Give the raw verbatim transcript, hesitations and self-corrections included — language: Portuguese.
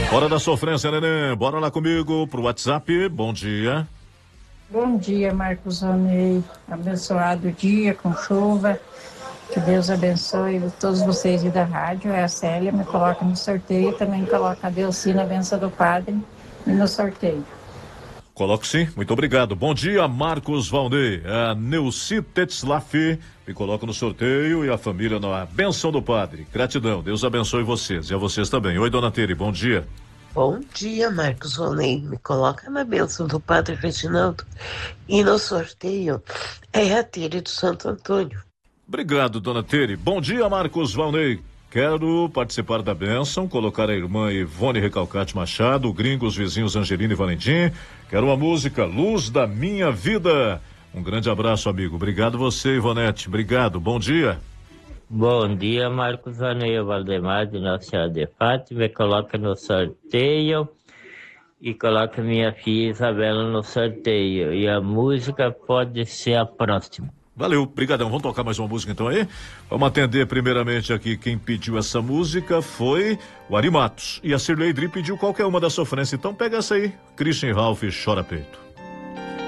Hora da sofrência, neném. Bora lá comigo pro WhatsApp. Bom dia. Bom dia, Marcos Ronei. Abençoado dia com chuva. Que Deus abençoe todos vocês da rádio. É a Célia, me coloca no sorteio. Também coloca a Delcina, a benção do Padre, e no sorteio. Coloco sim, muito obrigado. Bom dia, Marcos Valnei. A Neuci Tetzlaff me coloca no sorteio e a família na benção do Padre. Gratidão, Deus abençoe vocês e a vocês também. Oi, dona Tere, bom dia. Bom dia, Marcos Ronei. Me coloca na bênção do Padre Reginaldo. E no sorteio é a Tere do Santo Antônio. Obrigado, dona Tere. Bom dia, Marcos Valnei. Quero participar da bênção, colocar a irmã Ivone Recalcate Machado, o gringo, os vizinhos Angelina e Valentim. Quero uma música, Luz da Minha Vida. Um grande abraço, amigo. Obrigado você, Ivonete. Obrigado. Bom dia. Bom dia, Marcos Vaneio Valdemar de Nossa Senhora de Fátima. Coloca no sorteio e coloca minha filha Isabela no sorteio. E a música pode ser a próxima. Valeu, brigadão. Vamos tocar mais uma música então aí? Vamos atender primeiramente aqui quem pediu essa música foi o Ari Matos. E a Cirlei Dri pediu qualquer uma da sofrência. Então pega essa aí. Christian Ralph, Chora Peito.